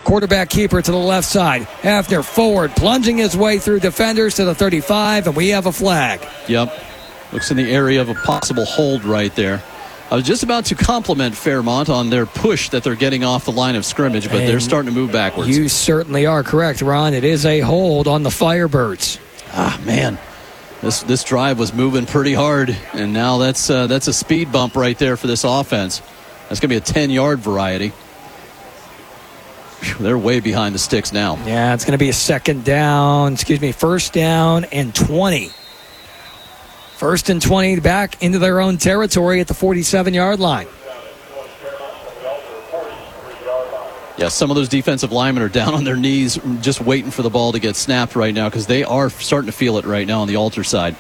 Quarterback keeper to the left side. Hafner forward, plunging his way through defenders to the 35, and we have a flag. Yep. Looks in the area of a possible hold right there. I was just about to compliment Fairmont on their push that they're getting off the line of scrimmage, but they're starting to move backwards. You certainly are correct, Ron. It is a hold on the Firebirds. Ah, man. This drive was moving pretty hard, and now that's a speed bump right there for this offense. That's going to be a 10-yard variety. Whew, they're way behind the sticks now. Yeah, it's going to be a first down and 20. First and 20 back into their own territory at the 47-yard line. Yeah, some of those defensive linemen are down on their knees just waiting for the ball to get snapped right now because they are starting to feel it right now on the Alter side.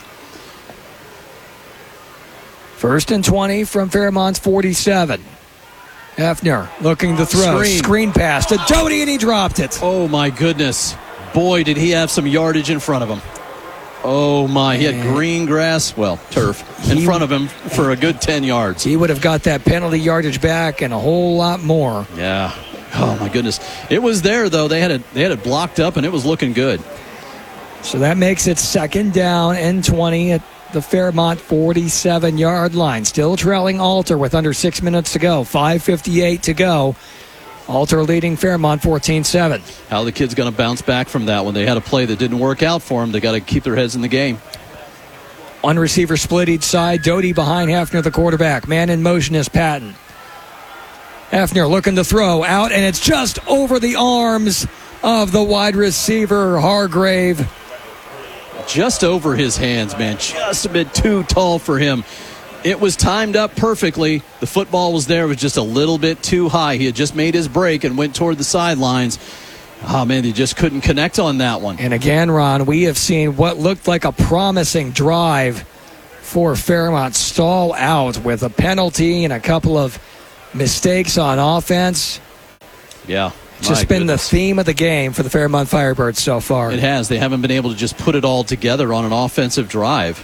First and 20 from Fairmont's 47. Hafner looking to throw. Screen pass to Doty, and he dropped it. Oh, my goodness. Boy, did he have some yardage in front of him. Oh, my. He had green grass, turf, in front of him for a good 10 yards. He would have got that penalty yardage back and a whole lot more. Yeah. Oh, my goodness. It was there, though. They had it blocked up, and it was looking good. So that makes it second down and 20 at the Fairmont 47-yard line. Still trailing Alter with under 6 minutes to go. 5:58 to go. Alter leading Fairmont 14-7. How are the kids going to bounce back from that when they had a play that didn't work out for them? They got to keep their heads in the game. One receiver split each side. Doty behind Hafner, the quarterback. Man in motion is Patton. Hafner looking to throw out, and it's just over the arms of the wide receiver, Hargrave. Just over his hands, man. Just a bit too tall for him. It was timed up perfectly. The football was there. It was just a little bit too high. He had just made his break and went toward the sidelines. Oh, man, he just couldn't connect on that one. And again, Ron, we have seen what looked like a promising drive for Fairmont stall out with a penalty and a couple of mistakes on offense. Yeah. It's just been the theme of the game for the Fairmont Firebirds so far. It has. They haven't been able to just put it all together on an offensive drive.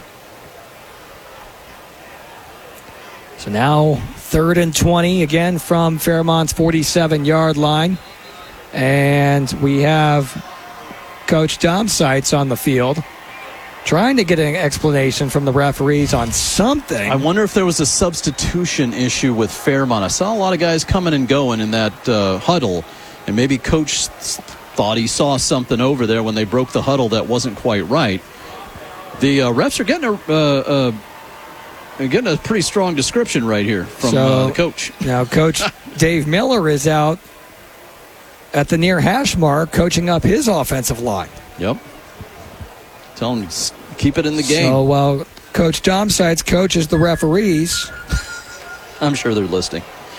So now third and 20 again from Fairmont's 47-yard line. And we have Coach Dom Seitz on the field trying to get an explanation from the referees on something. I wonder if there was a substitution issue with Fairmont. I saw a lot of guys coming and going in that huddle, and maybe Coach thought he saw something over there when they broke the huddle that wasn't quite right. The refs are getting a pretty strong description right here from the coach. Now, Coach Dave Miller is out at the near hash mark coaching up his offensive line. Yep. Tell him keep it in the game. So while Coach Dom Seitz coaches the referees, I'm sure they're listening.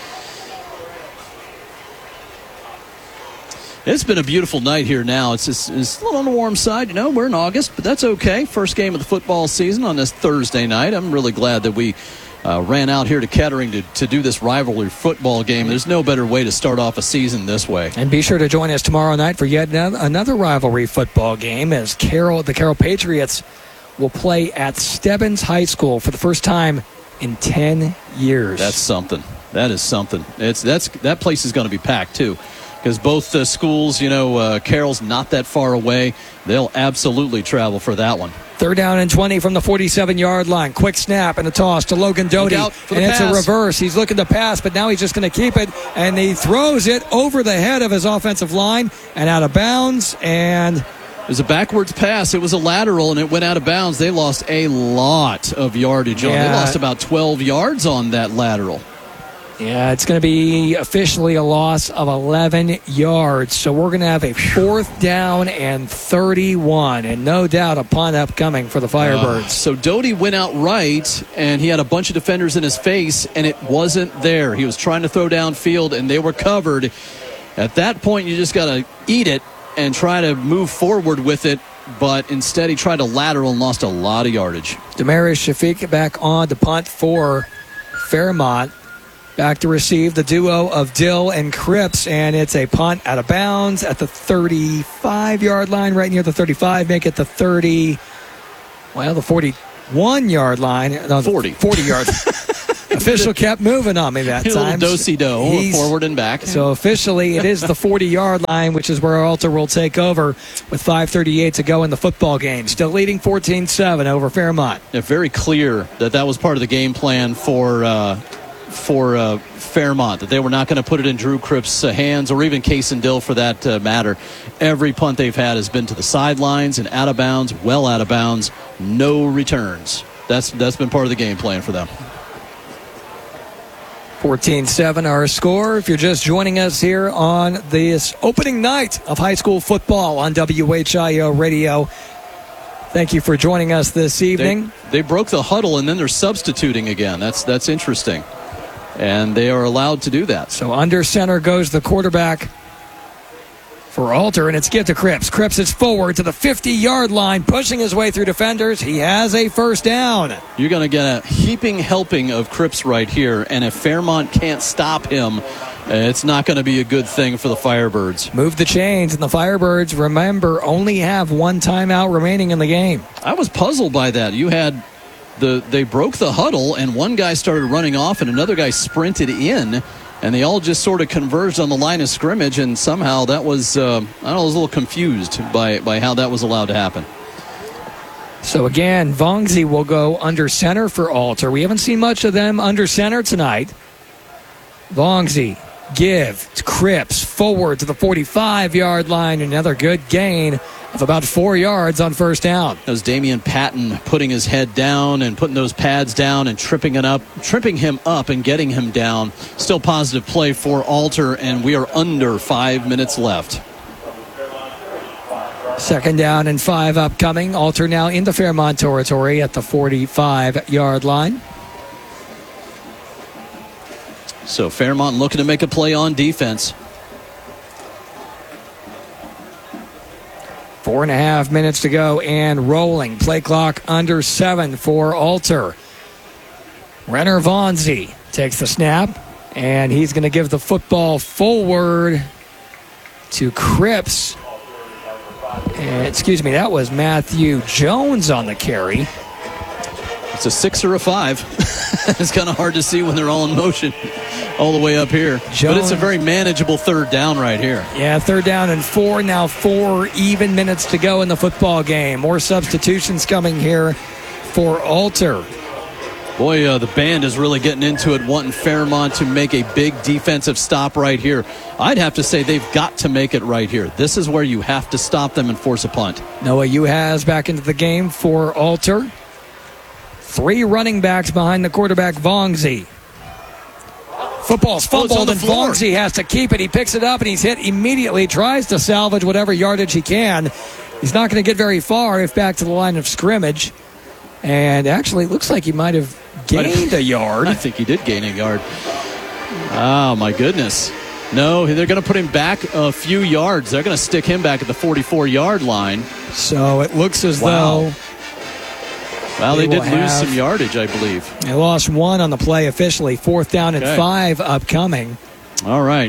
It's been a beautiful night here now. It's a little on the warm side. We're in August, but that's okay. First game of the football season on this Thursday night. I'm really glad that we ran out here to Kettering to do this rivalry football game. There's no better way to start off a season this way. And be sure to join us tomorrow night for yet another rivalry football game as the Carroll Patriots will play at Stebbins High School for the first time in 10 years. That's something. That is something. That place is going to be packed, too. Because both schools, Carroll's not that far away. They'll absolutely travel for that one. Third down and 20 from the 47-yard line. Quick snap and a toss to Logan Doty. And it's a reverse. He's looking to pass, but now he's just going to keep it. And he throws it over the head of his offensive line and out of bounds. And it was a backwards pass. It was a lateral, and it went out of bounds. They lost a lot of yardage on it. They lost about 12 yards on that lateral. Yeah, it's going to be officially a loss of 11 yards. So we're going to have a fourth down and 31, and no doubt a punt upcoming for the Firebirds. So Doty went out right, and he had a bunch of defenders in his face, and it wasn't there. He was trying to throw downfield, and they were covered. At that point, you just got to eat it and try to move forward with it, but instead he tried to lateral and lost a lot of yardage. Damaris Shafiq back on to punt for Fairmont. Back to receive the duo of Dill and Cripps, and it's a punt out of bounds at the 35-yard line, right near the 35. Make it the 41-yard line. No, 40 yards. Official kept moving on me that time. Do-si-do, forward and back. So officially, it is the 40-yard line, which is where Alter will take over with 5:38 to go in the football game. Still leading 14-7 over Fairmont. Yeah, very clear that was part of the game plan for Fairmont, that they were not going to put it in Drew Cripps' hands, or even Cason Dill for that matter. Every punt they've had has been to the sidelines and out of bounds, well out of bounds, no returns. That's been part of the game plan for them. 14-7 our score. If you're just joining us here on this opening night of high school football on WHIO Radio, thank you for joining us this evening. They broke the huddle, and then they're substituting again. That's interesting. And they are allowed to do that. So under center goes the quarterback for Alter, and it's give to Cripps. Cripps is forward to the 50-yard line, pushing his way through defenders. He has a first down. You're going to get a heaping helping of Cripps right here, and if Fairmont can't stop him, it's not going to be a good thing for the Firebirds. Move the chains, and the Firebirds, remember, only have one timeout remaining in the game. I was puzzled by that. You had they broke the huddle, and one guy started running off, and another guy sprinted in, and they all just sort of converged on the line of scrimmage, and somehow that was, I was a little confused by how that was allowed to happen. So again, Vongzi will go under center for Alter. We haven't seen much of them under center tonight. Vongzi, give to Cripps, forward to the 45-yard line. Another good gain of about 4 yards on first down. That was Damian Patton putting his head down and putting those pads down and tripping him up and getting him down. Still positive play for Alter, and we are under 5 minutes left. 2nd down and 5 upcoming. Alter now into Fairmont territory at the 45-yard line. So Fairmont looking to make a play on defense. 4.5 minutes to go and rolling. Play clock under 7 for Alter. Renner Vongzi takes the snap, and he's going to give the football forward to Cripps. That was Matthew Jones on the carry. It's a 6 or a 5. It's kind of hard to see when they're all in motion all the way up here. But it's a very manageable 3rd down right here. Yeah, 3rd down and 4. Now 4 even minutes to go in the football game. More substitutions coming here for Alter. Boy, the band is really getting into it, wanting Fairmont to make a big defensive stop right here. I'd have to say they've got to make it right here. This is where you have to stop them and force a punt. Noah Uhas back into the game for Alter. 3 running backs behind the quarterback, Vongzi. Football's fumbled, and Vongzi has to keep it. He picks it up, and he's hit immediately. Tries to salvage whatever yardage he can. He's not going to get very far if back to the line of scrimmage. And actually, it looks like he might have gained a yard. I think he did gain a yard. Oh, my goodness. No, they're going to put him back a few yards. They're going to stick him back at the 44-yard line. So it looks as though... Well, they did lose some yardage, I believe. They lost 1 on the play officially. 4th down and 5 upcoming. All right.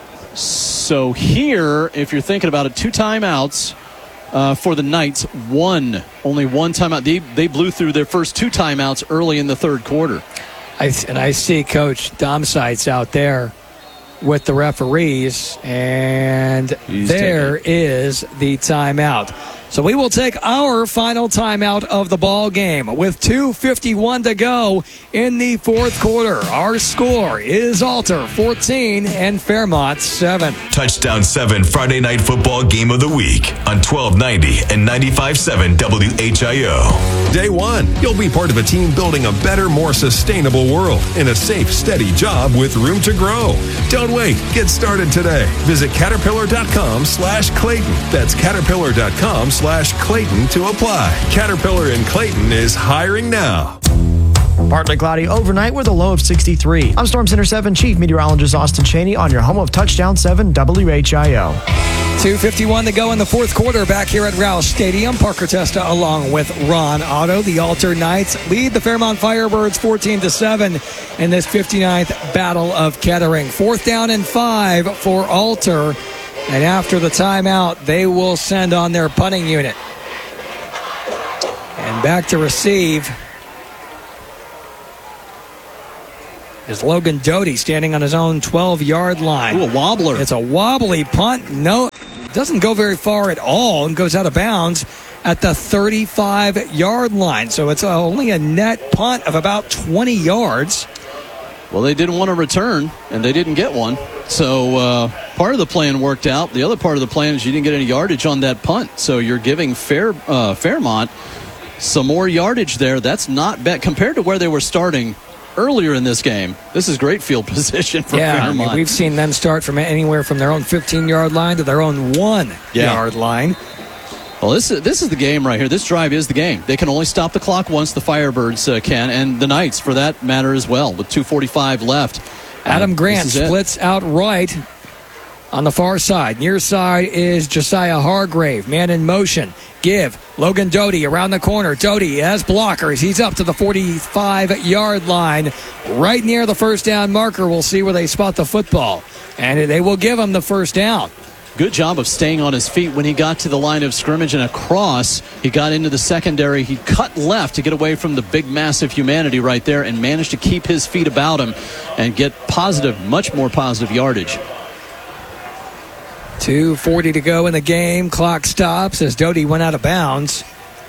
So here, if you're thinking about it, 2 timeouts for the Knights. Only one timeout. They blew through their first 2 timeouts early in the 3rd quarter. I see Coach Domsites out there with the referees, and there is the timeout. So we will take our final timeout of the ball game with 2:51 to go in the 4th quarter. Our score is Alter 14 and Fairmont 7. Touchdown 7 Friday Night Football Game of the Week on 1290 and 95.7 WHIO. Day 1, you'll be part of a team building a better, more sustainable world in a safe, steady job with room to grow. Don't wait. Get started today. Visit Caterpillar.com/Clayton. That's Caterpillar.com/Clayton to apply. Caterpillar in Clayton is hiring now. Partly cloudy overnight with a low of 63. I'm Storm Center 7 Chief Meteorologist Austin Cheney on your home of Touchdown 7 WHIO. 2:51 to go in the 4th quarter back here at Roush Stadium. Parker Testa along with Ron Otto. The Alter Knights lead the Fairmont Firebirds 14-7 in this 59th Battle of Kettering. 4th down and 5 for Alter. And after the timeout, they will send on their punting unit. And back to receive is Logan Doty standing on his own 12-yard line. Ooh, a wobbler. It's a wobbly punt. No, it doesn't go very far at all and goes out of bounds at the 35-yard line. So it's only a net punt of about 20 yards. Well, they didn't want to return, and they didn't get one. So part of the plan worked out. The other part of the plan is you didn't get any yardage on that punt. So you're giving Fairmont some more yardage there. That's not bad compared to where they were starting earlier in this game. This is great field position for Fairmont. I mean, we've seen them start from anywhere from their own 15-yard line to their own 1-yard line. Well, this is the game right here. This drive is the game. They can only stop the clock once, the Firebirds can, and the Knights, for that matter, as well, with 2:45 left. Adam Grant splits out right on the far side. Near side is Josiah Hargrave. Man in motion. Give. Logan Doty around the corner. Doty has blockers. He's up to the 45-yard line. Right near the first down marker. We'll see where they spot the football. And they will give him the first down. Good job of staying on his feet when he got to the line of scrimmage and across. He got into the secondary. He cut left to get away from the big, massive humanity right there and managed to keep his feet about him and get positive, much more positive yardage. 2:40 to go in the game. Clock stops as Doty went out of bounds.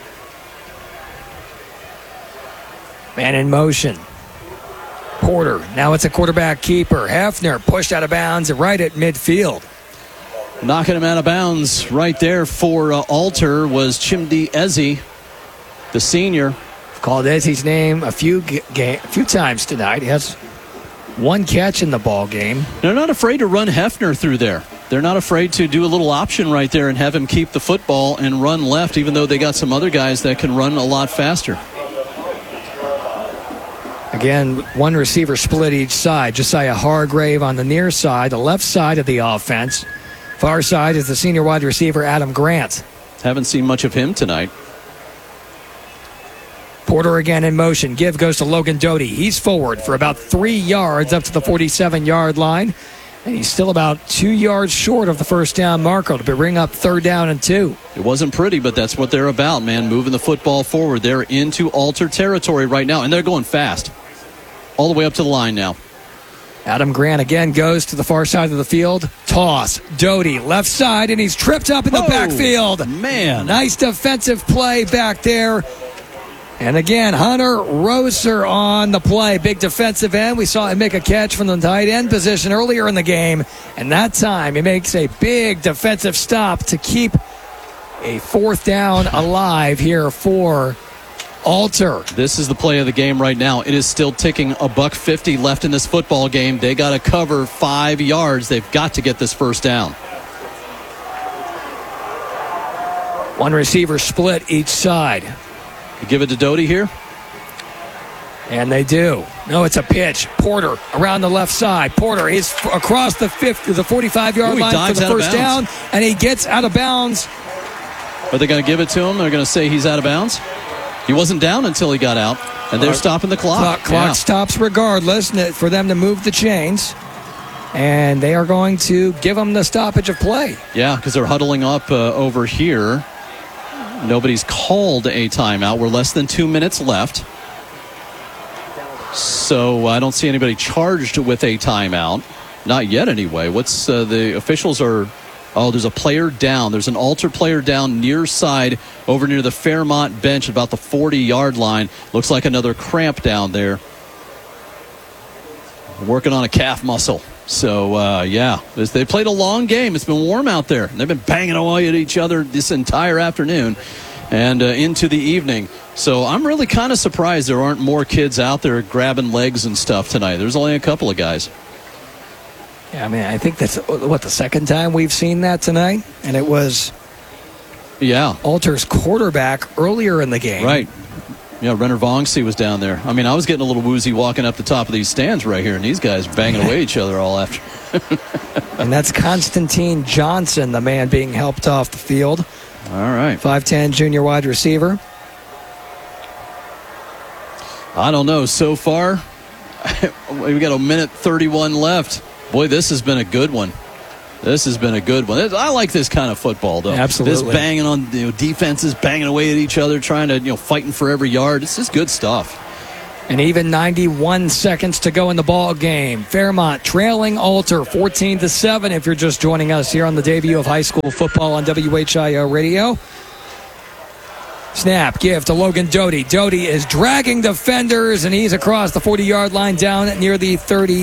Man in motion. Porter. Now it's a quarterback keeper. Hefner pushed out of bounds right at midfield. Knocking him out of bounds right there for Alter was Chimdi Ezi, the senior. I've called Ezi's name a few times tonight. He has one catch in the ball game. They're not afraid to run Hefner through there. They're not afraid to do a little option right there and have him keep the football and run left, even though they got some other guys that can run a lot faster. Again, one receiver split each side. Josiah Hargrave on the near side, the left side of the offense. Far side is the senior wide receiver, Adam Grant. Haven't seen much of him tonight. Porter again in motion. Give goes to Logan Doty. He's forward for about 3 yards up to the 47-yard line. And he's still about 2 yards short of the first down marker to bring up 3rd down and 2. It wasn't pretty, but that's what they're about, man. Moving the football forward. They're into Alter territory right now, and they're going fast. All the way up to the line now. Adam Grant again goes to the far side of the field. Toss. Doty left side, and he's tripped up in the backfield. Man. Nice defensive play back there. And again, Hunter Roser on the play. Big defensive end. We saw him make a catch from the tight end position earlier in the game. And that time, he makes a big defensive stop to keep a 4th down alive here for Alter. This is the play of the game right now. It is still ticking. $1:50 left in this football game. They got to cover 5 yards. They've got to get this first down. One receiver split each side. You give it to Doty here. And they do. No, it's a pitch. Porter around the left side. Porter is across the 45-yard line for the first down, and he gets out of bounds. Are they going to give it to him? They're going to say he's out of bounds? He wasn't down until he got out, and they're stopping the clock. Clock stops regardless for them to move the chains, and they are going to give them the stoppage of play. Yeah, because they're huddling up over here. Nobody's called a timeout. We're less than 2 minutes left. So I don't see anybody charged with a timeout. Not yet, anyway. What's the officials are... Oh, there's a player down. There's an Alter player down near side over near the Fairmont bench about the 40-yard line. Looks like another cramp down there. Working on a calf muscle. So, yeah, they played a long game. It's been warm out there. They've been banging away at each other this entire afternoon and into the evening. So I'm really kind of surprised there aren't more kids out there grabbing legs and stuff tonight. There's only a couple of guys. Yeah, I mean, I think that's, the second time we've seen that tonight? And it was Alter's quarterback earlier in the game. Right. Yeah, Renner Vongsy was down there. I mean, I was getting a little woozy walking up the top of these stands right here, and these guys banging away at each other all after. And that's Constantine Johnson, the man being helped off the field. All right. 5'10" junior wide receiver. I don't know. So far, we got 1:31 left. Boy, this has been a good one. This has been a good one. I like this kind of football, though. Absolutely. This banging on defenses, banging away at each other, trying to, fighting for every yard. It's just good stuff. And even 91 seconds to go in the ball game. Fairmont trailing Alter 14-7 if you're just joining us here on the debut of high school football on WHIO Radio. Snap, give to Logan Doty. Doty is dragging defenders, and he's across the 40-yard line down near the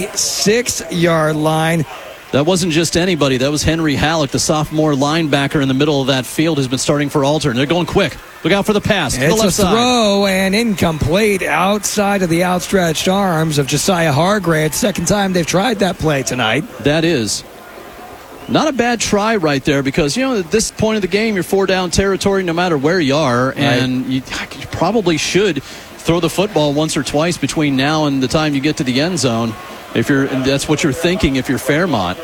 36-yard line. That wasn't just anybody. That was Henry Halleck, the sophomore linebacker in the middle of that field, who's been starting for Alter. And they're going quick. Look out for the pass. To the left side. It's a throw and incomplete outside of the outstretched arms of Josiah Hargrave. Second time they've tried that play tonight. That is. Not a bad try right there because, at this point of the game, you're 4-down territory no matter where you are. Right. And you probably should throw the football once or twice between now and the time you get to the end zone. That's what you're thinking if you're Fairmont.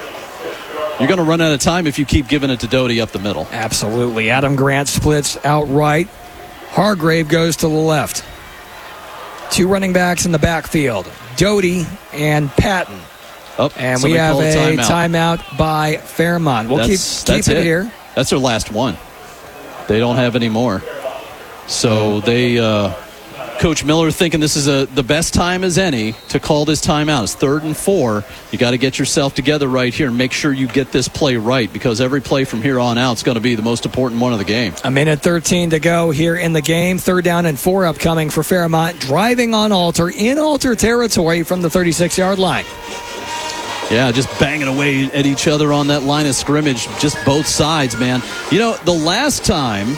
You're going to run out of time if you keep giving it to Doty up the middle. Absolutely. Adam Grant splits out right. Hargrave goes to the left. Two running backs in the backfield, Doty and Patton. And we have a timeout by Fairmont. We'll keep it here. That's their last one. They don't have any more. So Coach Miller thinking this is the best time as any to call this timeout. It's 3rd and 4. You got to get yourself together right here and make sure you get this play right because every play from here on out is going to be the most important one of the game. A minute 13 to go here in the game. 3rd down and 4 upcoming for Fairmont. Driving on Alter in Alter territory from the 36-yard line. Yeah, just banging away at each other on that line of scrimmage. Just both sides, man. The last time,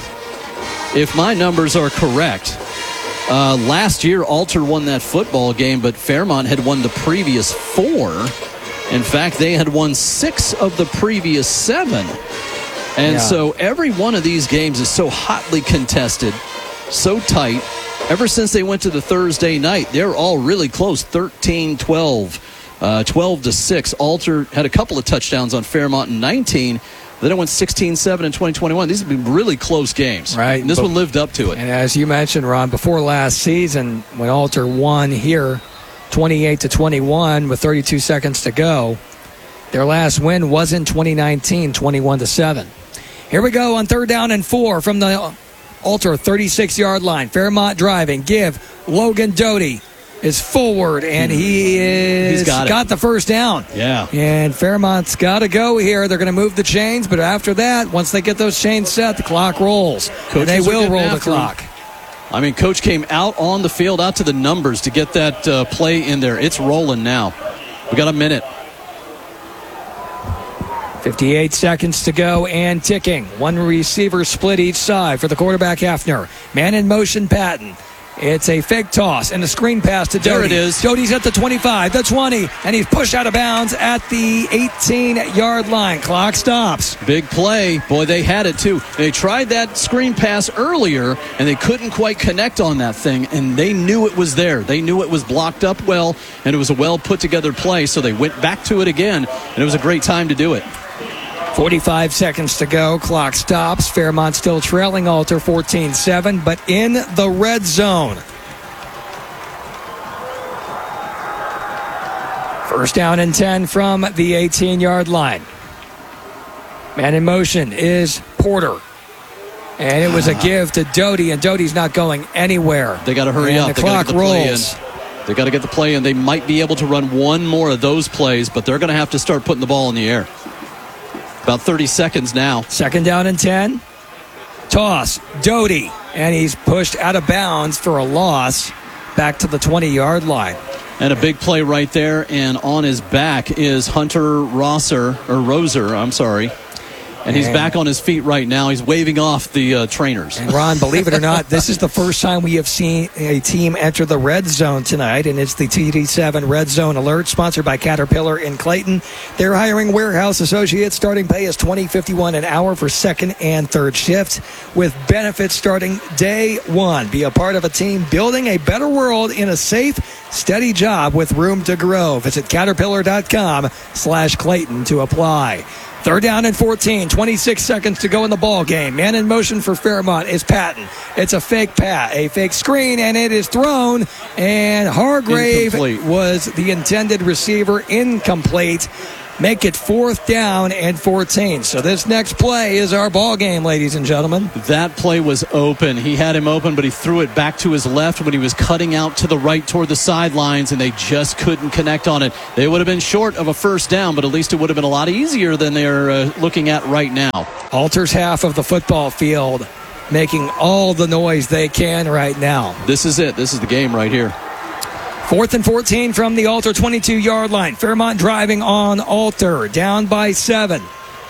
if my numbers are correct, last year, Alter won that football game, but Fairmont had won the previous 4. In fact, they had won 6 of the previous 7. And so every one of these games is so hotly contested, so tight. Ever since they went to the Thursday night, they're all really close, 13-12, 12-6. Alter had a couple of touchdowns on Fairmont in 19. Then it went 16-7 in 2021. These have been really close games. Right. And this one lived up to it. And as you mentioned, Ron, before last season, when Alter won here 28-21 with 32 seconds to go, their last win was in 2019, 21-7. Here we go on 3rd down and 4 from the Alter 36-yard line. Fairmont driving. Give. Logan Doty is forward, and he's got the first down. Yeah. And Fairmont's got to go here. They're going to move the chains, but after that, once they get those chains set, the clock rolls. And they will roll the clock. Coach came out on the field, out to the numbers to get that play in there. It's rolling now. We got a minute. 58 seconds to go and ticking. One receiver split each side for the quarterback, Hefner. Man in motion, Patton. It's a fake toss and a screen pass to Doty. There it is. Doty's at the 25, the 20, and he's pushed out of bounds at the 18-yard line. Clock stops. Big play. Boy, they had it too. They tried that screen pass earlier, and they couldn't quite connect on that thing, and they knew it was there. They knew it was blocked up well, and it was a well put-together play, so they went back to it again, and it was a great time to do it. 45 seconds to go. Clock stops. Fairmont still trailing Alter 14-7, but in the red zone. First down and 10 from the 18-yard line. Man in motion is Porter. And it was a give to Doty, and Doty's not going anywhere. They got to hurry up. The clock rolls. They got to get the play in. They might be able to run one more of those plays, but they're going to have to start putting the ball in the air. About 30 seconds now. 2nd down and 10. Toss. Doty. And he's pushed out of bounds for a loss back to the 20-yard line. And a big play right there. And on his back is Hunter Roser. And he's back on his feet right now. He's waving off the trainers. And Ron, believe it or not, this is the first time we have seen a team enter the red zone tonight, and it's the TD7 Red Zone Alert, sponsored by Caterpillar in Clayton. They're hiring warehouse associates. Starting pay is $20.51 an hour for 2nd and 3rd shifts, with benefits starting day 1. Be a part of a team building a better world in a safe, steady job with room to grow. Visit Caterpillar.com/Clayton to apply. 3rd down and 14, 26 seconds to go in the ball game. Man in motion for Fairmont is Patton. It's a fake screen, and it is thrown. And Hargrave was the intended receiver, incomplete. make it 4th down and 14. So this next play is our ball game, ladies and gentlemen. That play was open. He had him open, but he threw it back to his left when he was cutting out to the right toward the sidelines, and they just couldn't connect on it. They would have been short of a first down, but at least it would have been a lot easier than they're looking at right now. Altar's half of the football field making all the noise they can right now. This is it. This is the game right here. 4th and 14 from the Altar 22-yard line. Fairmont driving on Altar, down by 7.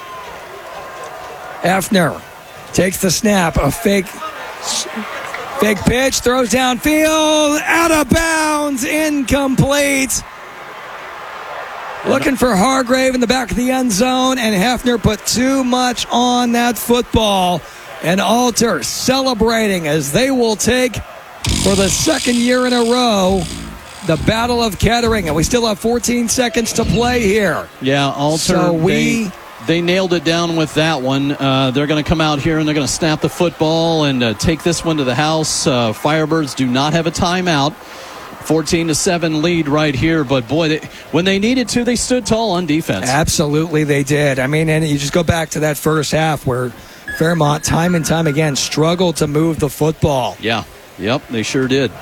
Effner takes the snap, a fake pitch, throws downfield, out of bounds, incomplete. Looking for Hargrave in the back of the end zone, and Hefner put too much on that football. And Altar celebrating as they will take, for the second year in a row, the Battle of Kettering. And we still have 14 seconds to play here. Yeah, Altar, so they nailed it down with that one. They're going to come out here and they're going to snap the football and take this one to the house. Firebirds do not have a timeout. 14-7 lead right here, but boy, when they needed to, they stood tall on defense. Absolutely, they did. I mean, and you just go back to that first half where Fairmont, time and time again, struggled to move the football. Yeah, yep, they sure did.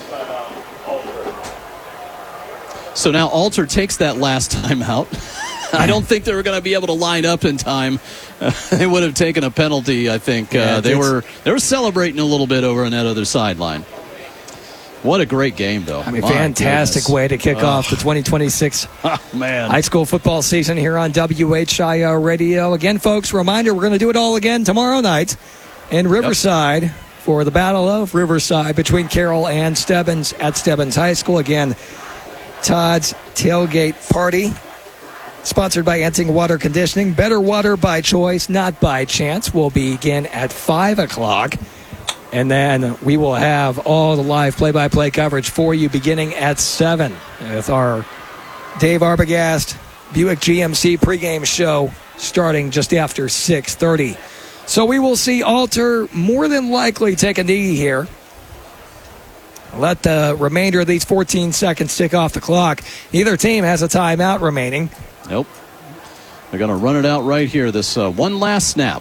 So now Altar takes that last timeout. I don't think they were going to be able to line up in time. They would have taken a penalty, I think. They were celebrating a little bit over on that other sideline. What a great game, though. I mean, fantastic way to kick off the 2026 high school football season here on WHIO Radio. Again, folks, reminder, we're going to do it all again tomorrow night in Riverside for the Battle of Riverside between Carroll and Stebbins at Stebbins High School. Again, Todd's Tailgate Party, sponsored by Enting Water Conditioning. Better water by choice, not by chance, will begin at 5 o'clock. And then we will have all the live play-by-play coverage for you beginning at 7 with our Dave Arbogast Buick GMC pregame show starting just after 6:30. So we will see Altar more than likely take a knee here. Let the remainder of these 14 seconds tick off the clock. Neither team has a timeout remaining. Nope. They're going to run it out right here. This one last snap.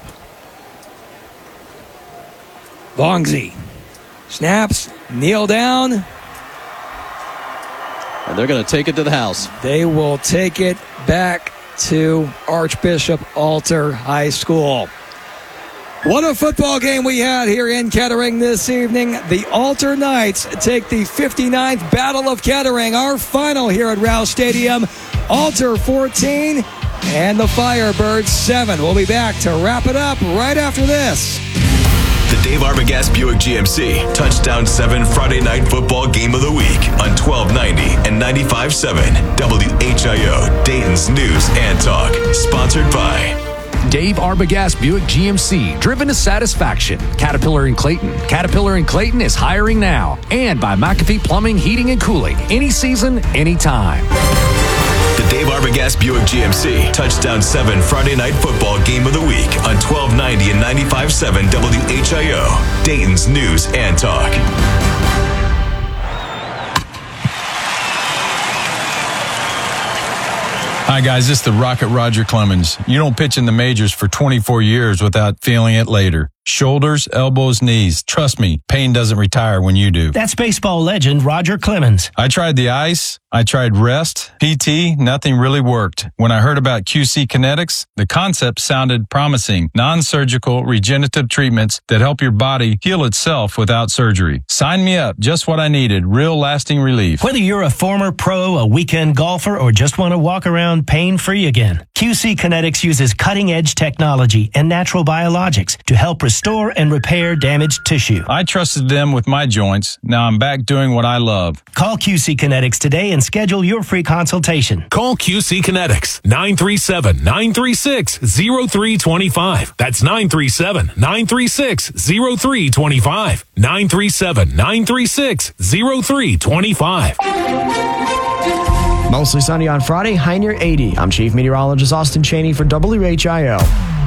Vongsy snaps, kneel down. And they're going to take it to the house. They will take it back to Archbishop Altar High School. What a football game we had here in Kettering this evening. The Altar Knights take the 59th Battle of Kettering, our final here at Rouse Stadium. Altar 14 and the Firebirds 7. We'll be back to wrap it up right after this. The Dave Arbogast Buick GMC Touchdown 7 Friday Night Football Game of the Week on 1290 and 95.7 WHIO, Dayton's News and Talk. Sponsored by Dave Arbogast Buick GMC, driven to satisfaction. Caterpillar in Clayton. Caterpillar in Clayton is hiring now. And by McAfee Plumbing, Heating, and Cooling. Any season, anytime. The Dave Arbogast Buick GMC Touchdown 7 Friday Night Football Game of the Week on 1290 and 95.7 WHIO, Dayton's News and Talk. Hi, guys. This is the Rocket Roger Clemens. You don't pitch in the majors for 24 years without feeling it later. Shoulders, elbows, knees. Trust me, pain doesn't retire when you do. That's baseball legend Roger Clemens. I tried the ice. I tried rest, PT, nothing really worked. When I heard about QC Kinetics, the concept sounded promising. Non-surgical regenerative treatments that help your body heal itself without surgery. Sign me up. Just what I needed. Real lasting relief. Whether you're a former pro, a weekend golfer, or just want to walk around pain-free again, QC Kinetics uses cutting-edge technology and natural biologics to help restore and repair damaged tissue. I trusted them with my joints. Now I'm back doing what I love. Call QC Kinetics today and schedule your free consultation. Call QC Kinetics, 937-936-0325. That's 937-936-0325. 937-936-0325. Mostly sunny on Friday, high near 80. I'm Chief Meteorologist Austin Cheney for WHIO.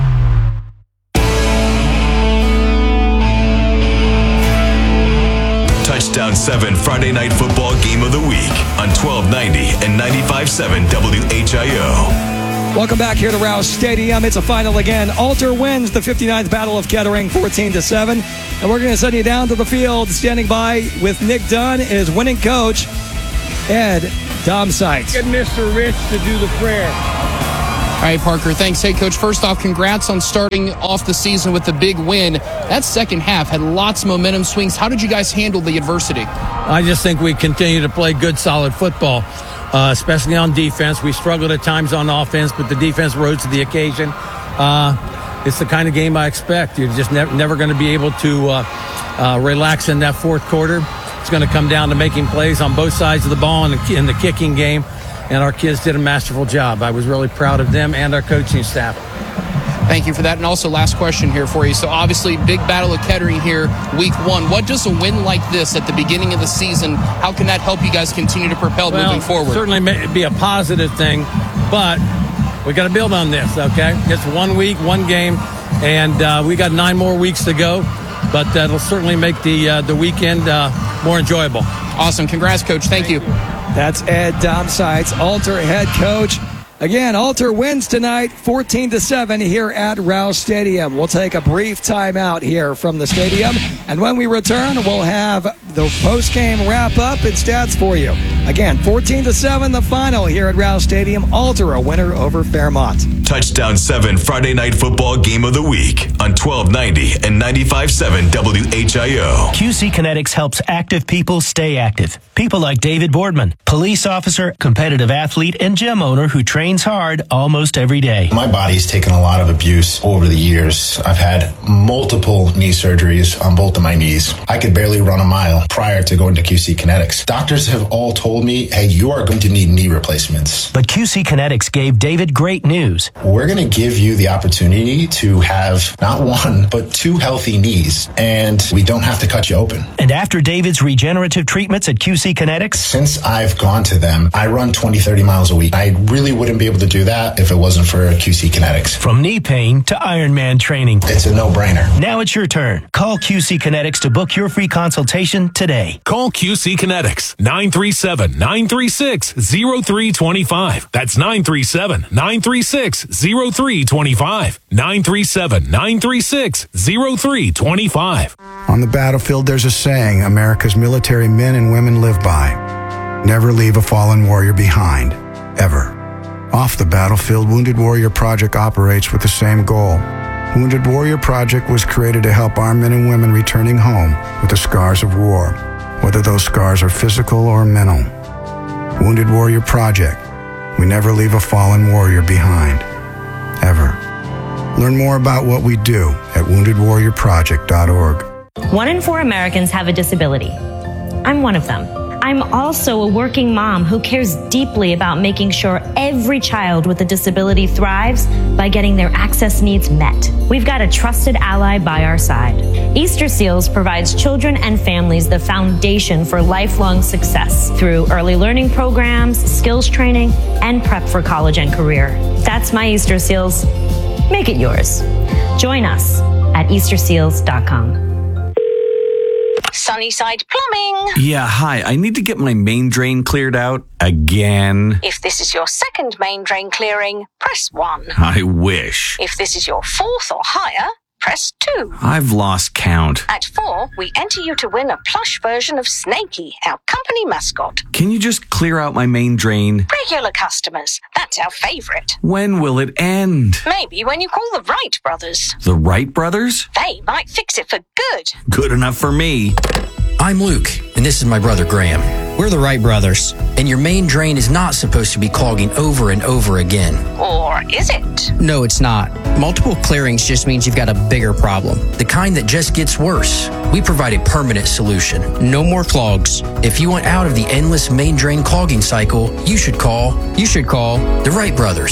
Touchdown 7 Friday Night Football Game of the Week on 1290 and 95.7 WHIO. Welcome back here to Rouse Stadium. It's a final again. Alter wins the 59th Battle of Kettering 14-7. And we're going to send you down to the field. Standing by with Nick Dunn is winning coach Ed Domsites. Get Mr. Rich to do the prayer. All right, Parker, thanks. Hey, Coach, first off, congrats on starting off the season with the big win. That second half had lots of momentum swings. How did you guys handle the adversity? I just think we continue to play good, solid football, especially on defense. We struggled at times on offense, but the defense rose to the occasion. It's the kind of game I expect. You're just never going to be able to relax in that fourth quarter. It's going to come down to making plays on both sides of the ball in the kicking game. And our kids did a masterful job. I was really proud of them and our coaching staff. Thank you for that. And also, last question here for you. So, obviously, big Battle of Kettering here, week one. What does a win like this at the beginning of the season, how can that help you guys continue to propel moving forward? Certainly may be a positive thing, but we got to build on this, okay? It's 1 week, one game, and we got 9 more weeks to go. But that'll certainly make the weekend more enjoyable. Awesome. Congrats, Coach. Thank you. That's Ed Domsites, Alter head coach. Again, Alter wins tonight 14-7 here at Rouse Stadium. We'll take a brief timeout here from the stadium, and when we return, we'll have the post-game wrap-up and stats for you. Again, 14-7, the final here at Rouse Stadium. Alter a winner over Fairmont. Touchdown 7 Friday Night Football Game of the Week on 1290 and 95.7 WHIO. QC Kinetics helps active people stay active. People like David Boardman, police officer, competitive athlete, and gym owner who trains hard almost every day. My body's taken a lot of abuse over the years. I've had multiple knee surgeries on both of my knees. I could barely run a mile prior to going to QC Kinetics. Doctors have all told me, hey, you are going to need knee replacements. But QC Kinetics gave David great news. We're going to give you the opportunity to have not one, but 2 healthy knees, and we don't have to cut you open. And after David's regenerative treatments at QC Kinetics? Since I've gone to them, I run 20, 30 miles a week. I really wouldn't be able to do that if it wasn't for QC Kinetics. From knee pain to Ironman training. It's a no-brainer. Now it's your turn. Call QC Kinetics to book your free consultation today. Call QC Kinetics 937-936-0325. That's 937-936-0325. 937-936-0325. On the battlefield, there's a saying America's military men and women live by. Never leave a fallen warrior behind, ever. Off the battlefield, Wounded Warrior Project operates with the same goal. Wounded Warrior Project was created to help our men and women returning home with the scars of war, whether those scars are physical or mental. Wounded Warrior Project. We never leave a fallen warrior behind, ever. Learn more about what we do at woundedwarriorproject.org. 1 in 4 Americans have a disability. I'm one of them. I'm also a working mom who cares deeply about making sure every child with a disability thrives by getting their access needs met. We've got a trusted ally by our side. Easter Seals provides children and families the foundation for lifelong success through early learning programs, skills training, and prep for college and career. That's my Easter Seals. Make it yours. Join us at easterseals.com. Sunnyside Plumbing. Yeah, hi. I need to get my main drain cleared out again. If this is your second main drain clearing, press 1. I wish. If this is your 4th or higher, press 2. I've lost count. At 4, we enter you to win a plush version of Snakey, our company mascot. Can you just clear out my main drain? Regular customers, that's our favorite. When will it end? Maybe when you call the Wright brothers. The Wright brothers? They might fix it for good. Good enough for me. I'm Luke, and this is my brother Graham. We're the Wright brothers, and your main drain is not supposed to be clogging over and over again. Or is it? No, it's not. Multiple clearings just means you've got a bigger problem, the kind that just gets worse. We provide a permanent solution. No more clogs. If you want out of the endless main drain clogging cycle, you should call the Wright brothers.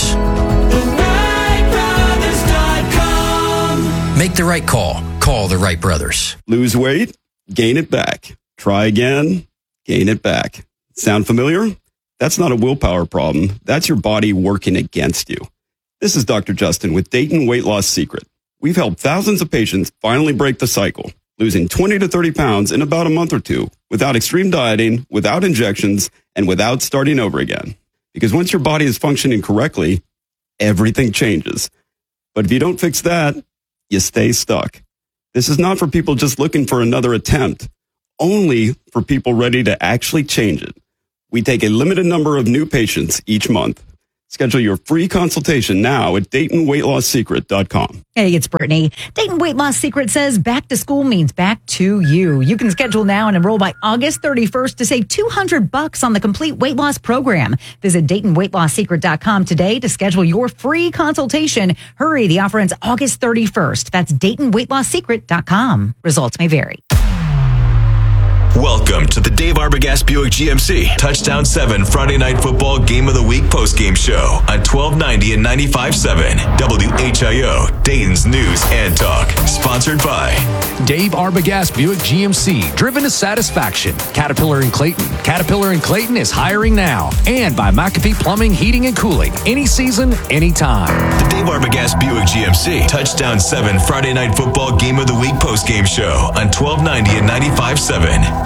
TheWrightBrothers.com. Make the right call. Call the Wright brothers. Lose weight? Gain it back. Try again. Gain it back. Sound familiar? That's not a willpower problem. That's your body working against you. This is Dr. Justin with Dayton Weight Loss Secret. We've helped thousands of patients finally break the cycle, losing 20 to 30 pounds in about a month or two, without extreme dieting, without injections, and without starting over again. Because once your body is functioning correctly, everything changes. But if you don't fix that, you stay stuck. This is not for people just looking for another attempt, only for people ready to actually change it. We take a limited number of new patients each month. Schedule your free consultation now at DaytonWeightLossSecret.com. Hey, it's Brittany. Dayton Weight Loss Secret says back to school means back to you. You can schedule now and enroll by August 31st to save $200 on the complete weight loss program. Visit DaytonWeightLossSecret.com today to schedule your free consultation. Hurry, the offer ends August 31st. That's DaytonWeightLossSecret.com. Results may vary. Welcome to the Dave Arbogast Buick GMC Touchdown 7 Friday Night Football Game of the Week postgame show on 1290 and 95.7 WHIO, Dayton's News and Talk. Sponsored by Dave Arbogast Buick GMC, driven to satisfaction. Caterpillar in Clayton. Caterpillar in Clayton is hiring now. And by McAfee Plumbing, Heating, and Cooling. Any season, anytime. The Dave Arbogast Buick GMC Touchdown 7 Friday Night Football Game of the Week postgame show on 1290 and 95.7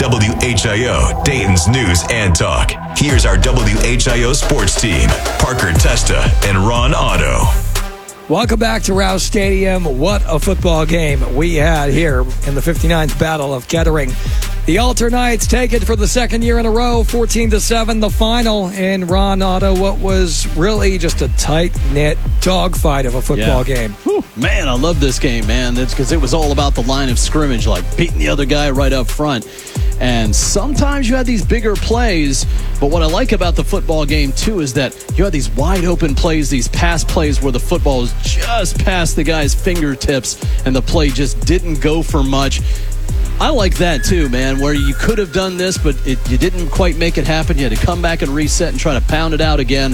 WHIO, Dayton's News and Talk. Here's our WHIO sports team, Parker Testa and Ron Otto. Welcome back to Rouse Stadium. What a football game we had here in the 59th Battle of Kettering. The Alter Knights take it for the second year in a row, 14-7 the final. And Ron Otto, what was really just a tight-knit dogfight of a football game. Whew, man, I love this game, man. That's because it was all about the line of scrimmage, like beating the other guy right up front. And sometimes you had these bigger plays, but what I like about the football game, too, is that you had these wide-open plays, these pass plays where the football was just past the guy's fingertips and the play just didn't go for much. I like that, too, man, where you could have done this, but you didn't quite make it happen. You had to come back and reset and try to pound it out again.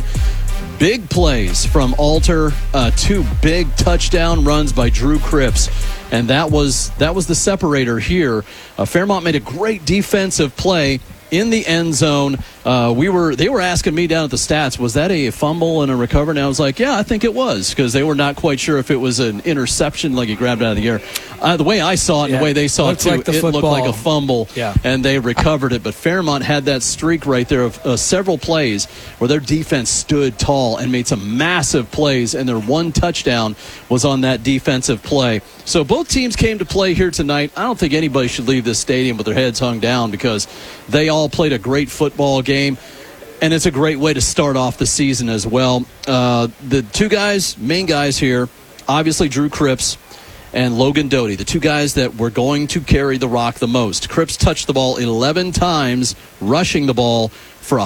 Big plays from Alter, 2 big touchdown runs by Drew Cripps, and that was the separator here. Fairmont made a great defensive play in the end zone. They were asking me down at the stats, was that a fumble and a recovery? And I was like, yeah, I think it was, because they were not quite sure if it was an interception, like he grabbed out of the air. The way I saw it and the way they saw it too, it looked like a fumble, and they recovered it. But Fairmont had that streak right there of several plays where their defense stood tall and made some massive plays, and their one touchdown was on that defensive play. So both teams came to play here tonight. I don't think anybody should leave this stadium with their heads hung down, because they all played a great football game, and it's a great way to start off the season as well. The two main guys here, obviously Drew Cripps and Logan Doty, the two guys that were going to carry the rock the most. Cripps touched the ball 11 times, rushing the ball for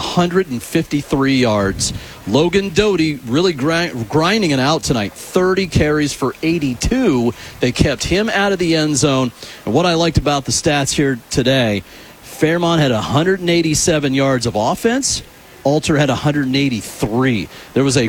153 yards. Logan Doty really grinding it out tonight. 30 carries for 82. They kept him out of the end zone. And what I liked about the stats here today, Fairmont had 187 yards of offense. Alter had 183. There was a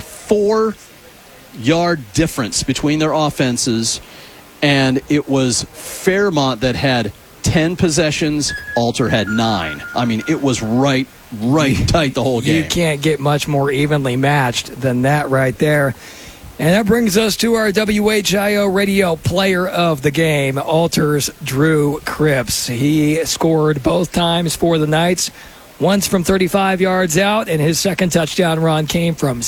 4-yard difference between their offenses, and it was Fairmont that had 10 possessions. Alter had 9. I mean, it was right tight the whole game. You can't get much more evenly matched than that right there. And that brings us to our WHIO radio player of the game, Alter's Drew Cripps. He scored both times for the Knights, once from 35 yards out, and his second touchdown run came from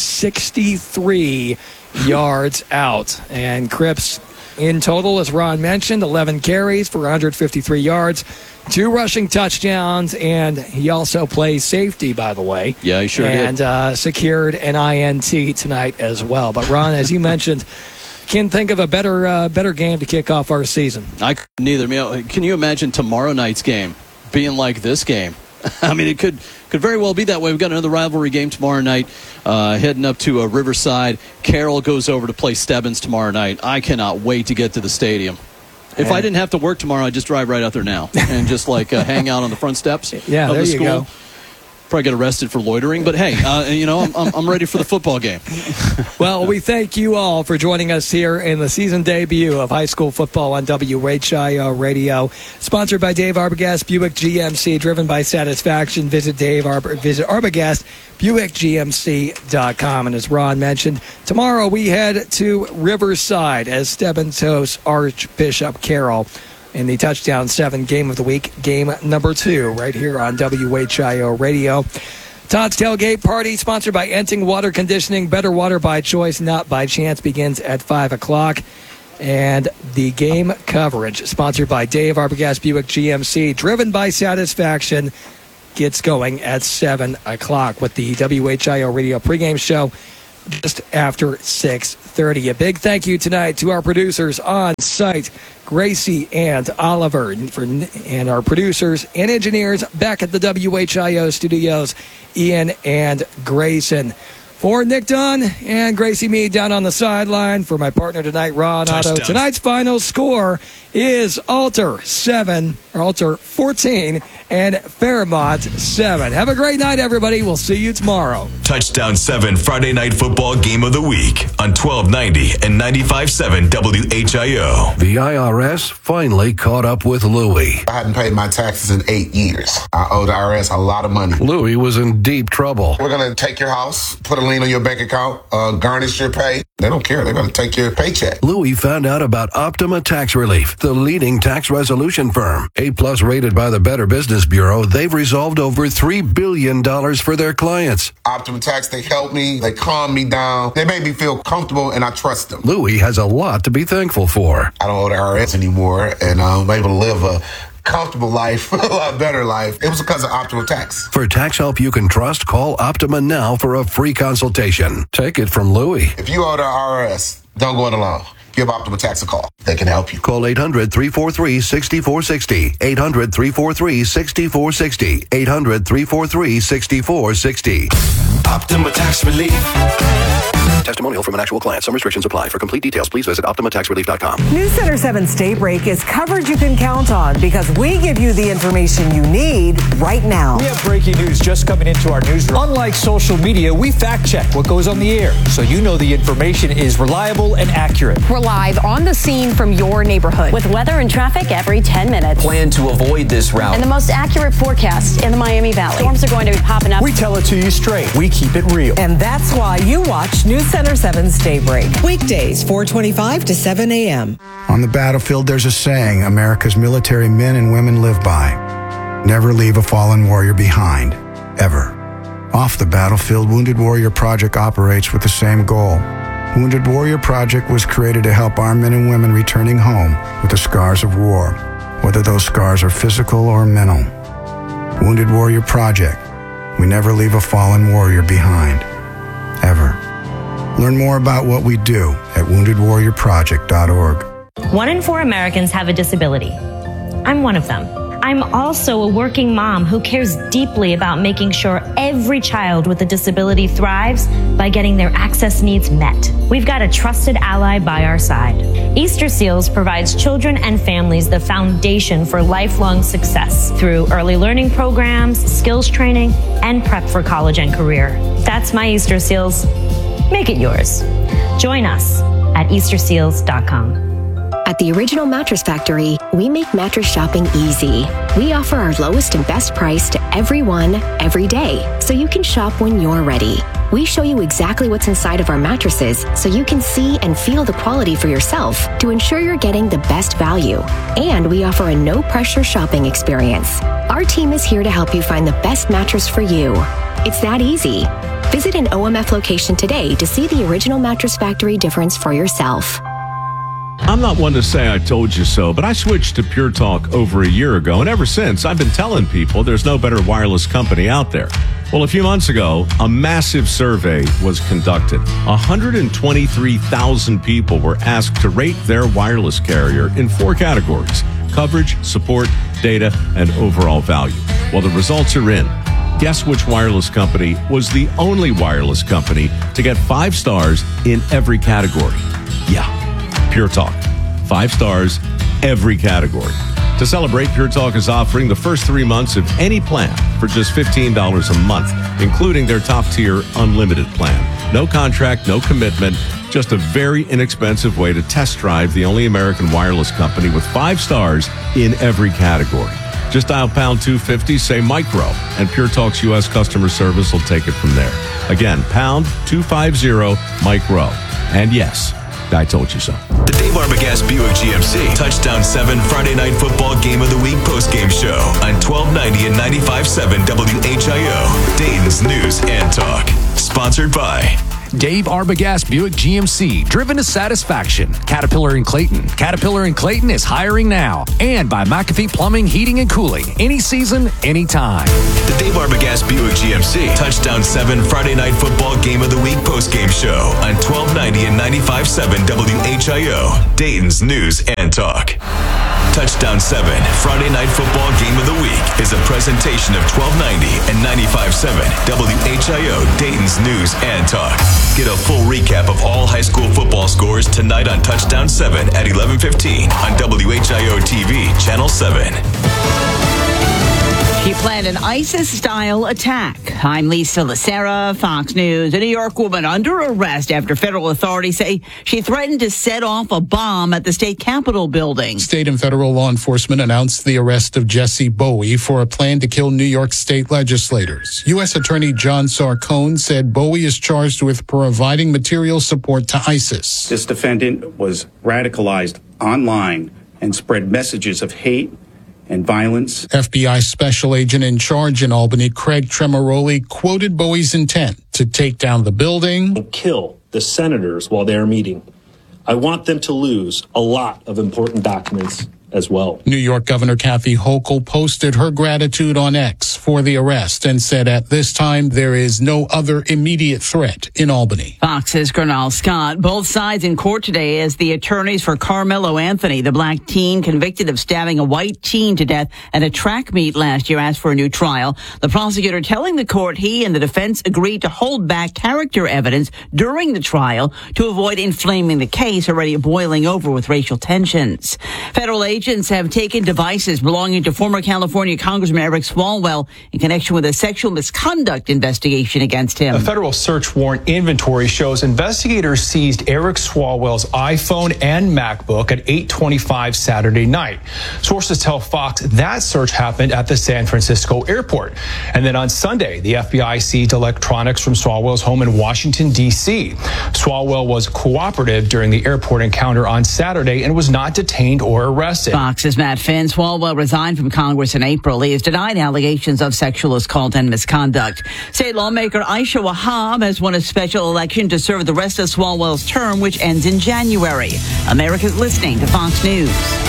63 yards out. And Cripps, in total, as Ron mentioned, 11 carries for 153 yards, 2 rushing touchdowns, and he also plays safety, by the way. Yeah, he sure did. And secured an INT tonight as well. But, Ron, as you mentioned, can't think of a better game to kick off our season. I couldn't either. Can you imagine tomorrow night's game being like this game? I mean, it could very well be that way. We've got another rivalry game tomorrow night, heading up to Riverside. Carroll goes over to play Stebbins tomorrow night. I cannot wait to get to the stadium. If I didn't have to work tomorrow, I'd just drive right out there now and just hang out on the front steps of the school. Go. Probably get arrested for loitering, but hey, I'm ready for the football game. Well, we thank you all for joining us here in the season debut of high school football on WHIO Radio. Sponsored by Dave Arbogast Buick GMC, driven by satisfaction. Visit Arbogast BuickGMC.com. And as Ron mentioned, tomorrow we head to Riverside as Stebbins hosts Archbishop Carroll in the Touchdown 7 Game of the Week, game number 2, right here on WHIO Radio. Todd's Tailgate Party, sponsored by Enting Water Conditioning. Better water by choice, not by chance, begins at 5 o'clock. And the game coverage, sponsored by Dave Arbogast Buick GMC, driven by satisfaction, gets going at 7 o'clock with the WHIO radio pregame show just after 6:30. A big thank you tonight to our producers on site, Gracie and Oliver, and our producers and engineers back at the WHIO studios, Ian and Grayson. For Nick Dunn and Gracie Mead down on the sideline, for my partner tonight, Ron Otto. Tonight's final score is Alter 14 and Fairmont 7. Have a great night, everybody. We'll see you tomorrow. Touchdown 7 Friday Night Football Game of the Week on 1290 and 95.7 WHIO. The IRS finally caught up with Louie. I hadn't paid my taxes in 8 years. I owe the IRS a lot of money. Louie was in deep trouble. We're going to take your house, put a lien on your bank account, garnish your pay. They don't care. They're going to take your paycheck. Louie found out about Optima Tax Relief, the leading tax resolution firm. A-plus rated by the Better Business Bureau, they've resolved over $3 billion for their clients. Optima Tax, they help me. They calm me down. They make me feel comfortable, and I trust them. Louie has a lot to be thankful for. I don't owe the IRS anymore, and I'm able to live a comfortable life, a lot better life. It was because of Optima Tax. For tax help you can trust, call Optima now for a free consultation. Take it from Louie. If you owe the IRS, don't go it alone. Give Optima Tax a call. They can help you. Call 800-343-6460. 800-343-6460. 800-343-6460. Optima Tax Relief. Testimonial from an actual client. Some restrictions apply. For complete details, please visit OptimaTaxRelief.com. News Center 7's Daybreak is coverage you can count on because we give you the information you need right now. We have breaking news just coming into our newsroom. Unlike social media, we fact check what goes on the air so you know the information is reliable and accurate. We're live on the scene from your neighborhood with weather and traffic every 10 minutes. Plan to avoid this route. And the most accurate forecast in the Miami Valley. Storms are going to be popping up. We tell it to you straight. We keep it real. And that's why you watch News Center 7's Daybreak. Weekdays, 4:25 to 7 a.m. On the battlefield, there's a saying America's military men and women live by. Never leave a fallen warrior behind. Ever. Off the battlefield, Wounded Warrior Project operates with the same goal. Wounded Warrior Project was created to help our men and women returning home with the scars of war, whether those scars are physical or mental. Wounded Warrior Project. We never leave a fallen warrior behind. Ever. Learn more about what we do at woundedwarriorproject.org. 1 in 4 Americans have a disability. I'm one of them. I'm also a working mom who cares deeply about making sure every child with a disability thrives by getting their access needs met. We've got a trusted ally by our side. Easter Seals provides children and families the foundation for lifelong success through early learning programs, skills training, and prep for college and career. That's my Easter Seals. Make it yours. Join us at easterseals.com. At the Original Mattress Factory, we make mattress shopping easy. We offer our lowest and best price to everyone, every day, so you can shop when you're ready. We show you exactly what's inside of our mattresses so you can see and feel the quality for yourself to ensure you're getting the best value. And we offer a no-pressure shopping experience. Our team is here to help you find the best mattress for you. It's that easy. Visit an OMF location today to see the Original Mattress Factory difference for yourself. I'm not one to say I told you so, but I switched to Pure Talk over a year ago, and ever since, I've been telling people there's no better wireless company out there. Well, a few months ago, a massive survey was conducted. 123,000 people were asked to rate their wireless carrier in 4 categories: coverage, support, data, and overall value. Well, the results are in. Guess which wireless company was the only wireless company to get 5 stars in every category? Yeah, Pure Talk. 5 stars, every category. To celebrate, Pure Talk is offering the first 3 months of any plan for just $15 a month, including their top-tier unlimited plan. No contract, no commitment, just a very inexpensive way to test drive the only American wireless company with 5 stars in every category. Just dial pound 250, say micro, and Pure Talk's U.S. customer service will take it from there. Again, pound 250 micro. And yes, I told you so. The Dave Arbogast Buick GMC Touchdown 7 Friday Night Football Game of the Week postgame show on 1290 and 95.7 WHIO, Dayton's News and Talk. Sponsored by Dave Arbogast Buick GMC, driven to satisfaction. Caterpillar in Clayton. Caterpillar in Clayton is hiring now. And by McAfee Plumbing, Heating, and Cooling. Any season, anytime. The Dave Arbogast Buick GMC Touchdown 7 Friday Night Football Game of the Week postgame show on 1290 and 95.7 WHIO, Dayton's News and Talk. Touchdown 7 Friday Night Football Game of the Week is a presentation of 1290 and 95.7 WHIO, Dayton's News and Talk. Get a full recap of all high school football scores tonight on Touchdown 7 at 11:15 on WHIO TV, Channel 7. She planned an ISIS-style attack. I'm Lisa Lacera, Fox News. A New York woman under arrest after federal authorities say she threatened to set off a bomb at the state capitol building. State and federal law enforcement announced the arrest of Jesse Bowie for a plan to kill New York state legislators. U.S. Attorney John Sarcone said Bowie is charged with providing material support to ISIS. This defendant was radicalized online and spread messages of hate and violence. FBI special agent in charge in Albany, Craig Tremoroli, quoted Bowie's intent to take down the building and kill the senators while they are meeting. I want them to lose a lot of important documents as well. New York Governor Kathy Hochul posted her gratitude on X for the arrest and said at this time there is no other immediate threat in Albany. Fox's Gernal Scott. Both sides in court today as the attorneys for Carmelo Anthony, the black teen convicted of stabbing a white teen to death at a track meet last year, asked for a new trial. The prosecutor telling the court he and the defense agreed to hold back character evidence during the trial to avoid inflaming the case already boiling over with racial tensions. Federal agents have taken devices belonging to former California Congressman Eric Swalwell in connection with a sexual misconduct investigation against him. A federal search warrant inventory shows investigators seized Eric Swalwell's iPhone and MacBook at 8:25 Saturday night. Sources tell Fox that search happened at the San Francisco airport. And then on Sunday, the FBI seized electronics from Swalwell's home in Washington, D.C. Swalwell was cooperative during the airport encounter on Saturday and was not detained or arrested. Fox's Matt Finn. Swalwell resigned from Congress in April. He has denied allegations of sexual assault and misconduct. State lawmaker Aisha Wahab has won a special election to serve the rest of Swalwell's term, which ends in January. America's listening to Fox News.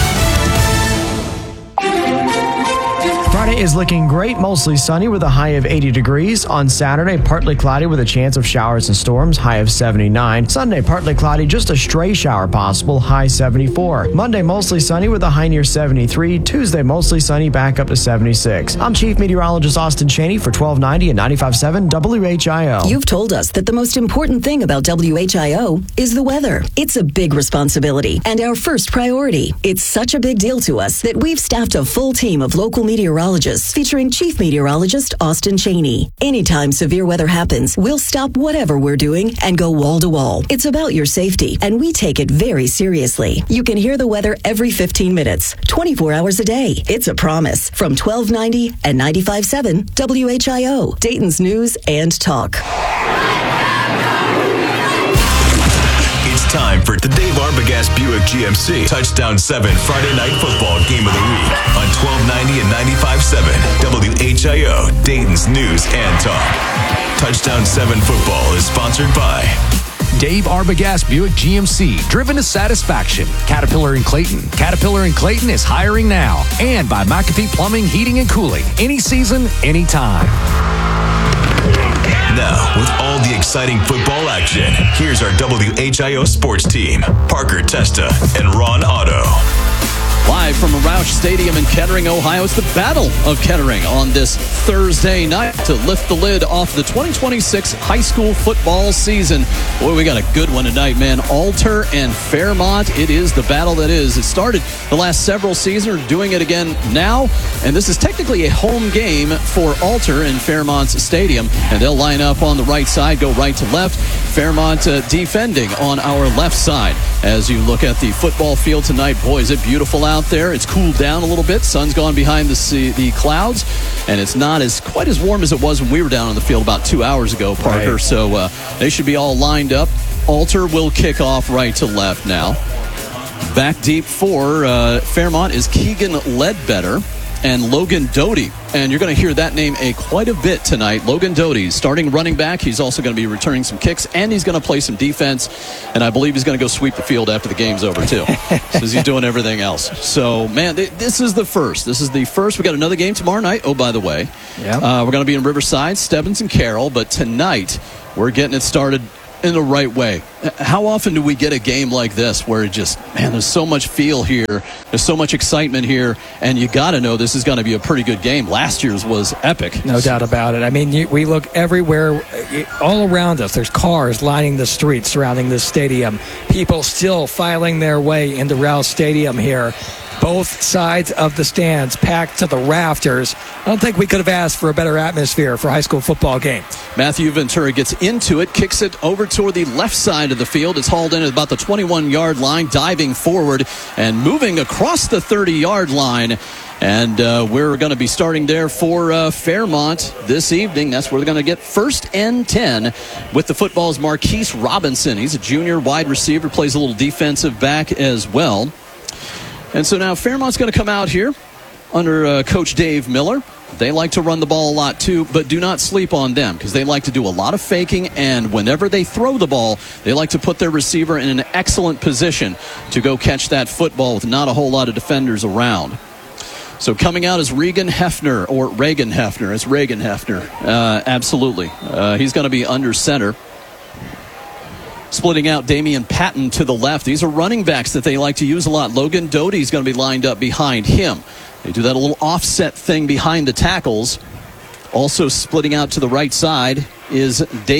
Friday is looking great, mostly sunny with a high of 80 degrees. On Saturday, partly cloudy with a chance of showers and storms, high of 79. Sunday, partly cloudy, just a stray shower possible, high 74. Monday, mostly sunny with a high near 73. Tuesday, mostly sunny, back up to 76. I'm Chief Meteorologist Austin Chaney for 1290 and 95.7 WHIO. You've told us that the most important thing about WHIO is the weather. It's a big responsibility and our first priority. It's such a big deal to us that we've staffed a full team of local meteorologists featuring Chief Meteorologist Austin Chaney. Anytime severe weather happens, we'll stop whatever we're doing and go wall to wall. It's about your safety, and we take it very seriously. You can hear the weather every 15 minutes, 24 hours a day. It's a promise from 1290 and 95.7 WHIO, Dayton's News and Talk. It's time for the Dave Arbogast Buick GMC Touchdown 7 Friday Night Football Game of the Week on 1290 and 95.7 WHIO, Dayton's News and Talk. Touchdown 7 Football is sponsored by Dave Arbogast Buick GMC, driven to satisfaction. Caterpillar in Clayton. Caterpillar in Clayton is hiring now. And by McAfee Plumbing, Heating, and Cooling. Any season, anytime. Now, with all the exciting football action, here's our WHIO sports team, Parker Testa and Ron Otto. Live from Roush Stadium in Kettering, Ohio, it's the Battle of Kettering on this Thursday night to lift the lid off the 2026 high school football season. Boy, we got a good one tonight, man. Alter and Fairmont, it is the battle that is. It started the last several seasons, we're doing it again now, and this is technically a home game for Alter in Fairmont's stadium, and they'll line up on the right side, go right to left. Fairmont defending on our left side. As you look at the football field tonight, boy, is it beautiful out there. It's cooled down a little bit. Sun's gone behind the clouds, and it's not quite as warm as it was when we were down on the field about 2 hours ago, Parker. Right. So they should be all lined up. Alter will kick off right to left now. Back deep for Fairmont is Keegan Ledbetter and Logan Doty. And you're going to hear that name quite a bit tonight. Logan Doty, starting running back. He's also going to be returning some kicks, and he's going to play some defense. And I believe he's going to go sweep the field after the game's over, too, because he's doing everything else. So, man, this is the first. We got another game tomorrow night. Oh, by the way, we're going to be in Riverside, Stebbins and Carroll. But tonight, we're getting it started in the right way. How often do we get a game like this where it just, man, there's so much feel here, there's so much excitement here, and you got to know this is going to be a pretty good game. Last year's was epic. No doubt about it. I mean, we look everywhere, all around us. There's cars lining the streets surrounding this stadium. People still filing their way into Rouse Stadium here. Both sides of the stands packed to the rafters. I don't think we could have asked for a better atmosphere for a high school football game. Matthew Ventura gets into it, kicks it over toward the left side of the field. It's hauled in at about the 21-yard line, diving forward and moving across the 30-yard line. And we're going to be starting there for Fairmont this evening. That's where they're going to get 1st and 10 with the football's Marquise Robinson. He's a junior wide receiver, plays a little defensive back as well. And so now Fairmont's going to come out here under Coach Dave Miller. They like to run the ball a lot too, but do not sleep on them because they like to do a lot of faking, and whenever they throw the ball, they like to put their receiver in an excellent position to go catch that football with not a whole lot of defenders around. So coming out is Reagan Hefner, or Reagan Hefner. It's Reagan Hefner. Absolutely. He's going to be under center. Splitting out Damian Patton to the left. These are running backs that they like to use a lot. Logan Doty is going to be lined up behind him. They do that a little offset thing behind the tackles. Also splitting out to the right side is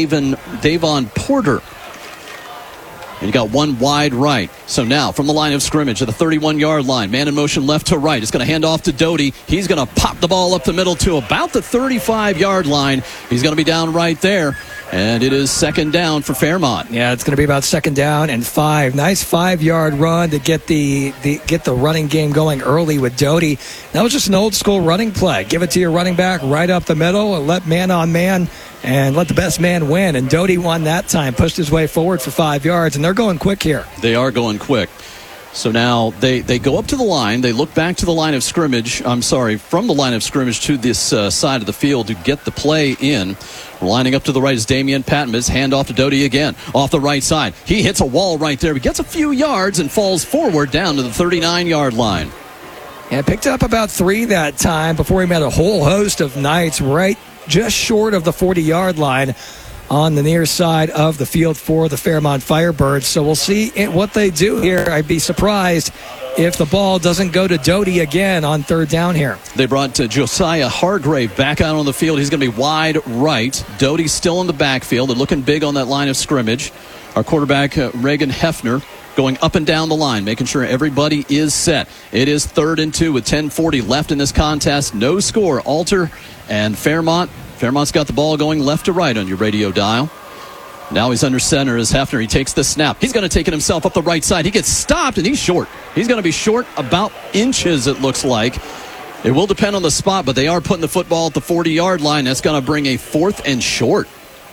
Davon Porter. And you got one wide right. So now from the line of scrimmage at the 31-yard line, man in motion left to right. It's going to hand off to Doty. He's going to pop the ball up the middle to about the 35-yard line. He's going to be down right there. And it is 2nd down for Fairmont. Yeah, it's going to be about 2nd down and 5. Nice 5-yard run to get the running game going early with Doty. That was just an old school running play. Give it to your running back right up the middle and let man on man and let the best man win. And Doty won that time, pushed his way forward for 5 yards, and they're going quick here. They are going quick. So now they go up to the line. They look back to the line of scrimmage. From the line of scrimmage to this side of the field to get the play in. Lining up to the right is Damian Patton. His hand off to Doty again. Off the right side. He hits a wall right there. He gets a few yards and falls forward down to the 39-yard line. Yeah, picked up about 3 that time before he met a whole host of Knights right just short of the 40-yard line on the near side of the field for the Fairmont Firebirds. So we'll see what they do here. I'd be surprised if the ball doesn't go to Doty again on 3rd down here. They brought Josiah Hargrave back out on the field. He's going to be wide right. Doty's still in the backfield. They're looking big on that line of scrimmage. Our quarterback, Reagan Hefner, going up and down the line, making sure everybody is set. It is 3rd and 2 with 10:40 left in this contest. No score. Alter and Fairmont. Fairmont's got the ball going left to right on your radio dial. Now he's under center as Hefner. He takes the snap. He's going to take it himself up the right side. He gets stopped, and he's short. He's going to be short about inches, it looks like. It will depend on the spot, but they are putting the football at the 40-yard line. That's going to bring a 4th and short.